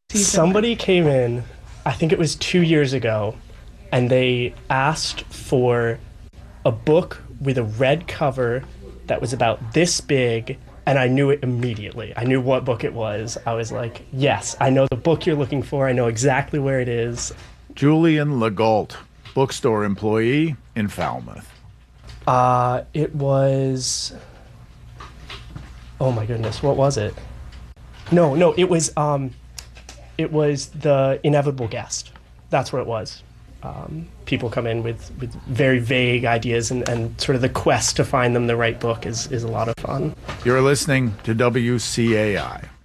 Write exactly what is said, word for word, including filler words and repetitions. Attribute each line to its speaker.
Speaker 1: Somebody came in, I think it was two years ago, and they asked for a book with a red cover that was about this big, and I knew it immediately. I knew what book it was. I was like, yes, I know the book you're looking for. I know exactly where it is.
Speaker 2: Julian Legault, bookstore employee in Falmouth.
Speaker 1: Uh, it was... Oh my goodness, what was it? No, no, it was... um. It was The Inevitable Guest. That's what it was. Um, people come in with, with very vague ideas, and, and sort of the quest to find them the right book is, is a lot of fun.
Speaker 2: You're listening to W C A I.